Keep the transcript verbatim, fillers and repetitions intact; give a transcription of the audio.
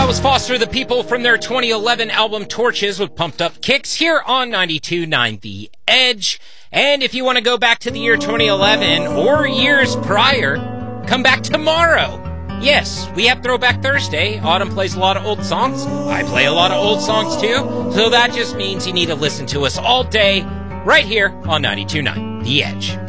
That was Foster the People from their twenty eleven album Torches with Pumped Up Kicks here on ninety-two point nine The Edge. And if you want to go back to the year twenty eleven or years prior, come back tomorrow. Yes, we have Throwback Thursday. Autumn plays a lot of old songs. I play a lot of old songs too. So that just means you need to listen to us all day right here on ninety-two point nine The Edge.